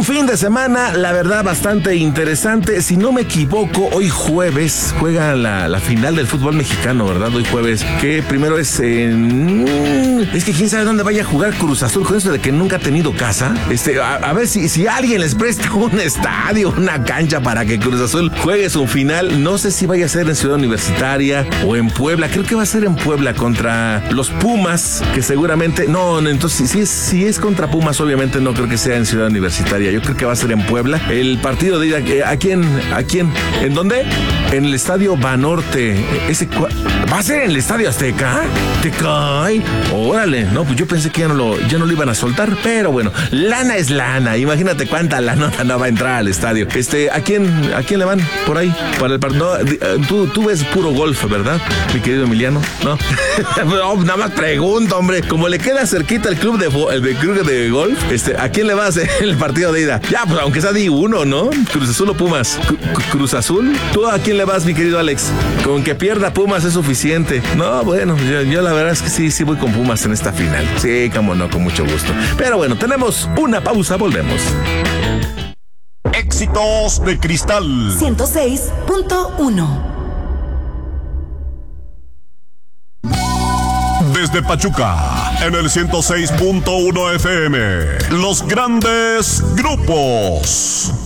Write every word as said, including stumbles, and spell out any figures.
fin de semana, la verdad, bastante interesante. Si no me equivoco, hoy jueves juega la, la final del fútbol mexicano, ¿verdad? Hoy jueves, que primero es en... Es que quién sabe dónde vaya a jugar Cruz Azul, con eso de que nunca ha tenido casa. Este, a, a ver si, si alguien les presta un estadio, una cancha para que Cruz Azul juegue su final. No sé si vaya a ser en Ciudad Universitaria o en Puebla. Creo que va a ser en Puebla contra los Pumas, que seguramente... No, no entonces si es, si es contra Pumas, obviamente no creo que sea en Ciudad Universitaria. Yo creo que va a ser en Puebla. El partido de ida, ¿a quién? ¿A quién? ¿En dónde? En el Estadio Banorte. Ese, ¿va a ser en el Estadio Azteca? ¿Te cae? Órale, no, pues yo pensé que ya no lo, ya no lo iban a soltar, pero bueno, lana es lana. Imagínate cuánta lana no va a entrar al estadio. Este, ¿a quién, a quién le van por ahí? Para el partido. No, tú, tú ves puro golf, ¿verdad, mi querido Emiliano? No. No, nada más pregunto, hombre. Como le queda cerquita el club de, el de, club de golf, este, ¿a quién le vas en el partido de ida? Ya, pues aunque sea de uno, ¿no? Cruz Azul o Pumas. Cruz Azul. ¿Tú a quién le vas, mi querido Alex? Con que pierda Pumas es suficiente. No, bueno, yo, yo la verdad es que sí, sí voy con Pumas en esta final. Sí, cómo no, con mucho gusto. Pero bueno, tenemos una pausa, volvemos. Éxitos de Cristal ciento seis punto uno. Desde Pachuca, en el ciento seis punto uno F M, los grandes grupos.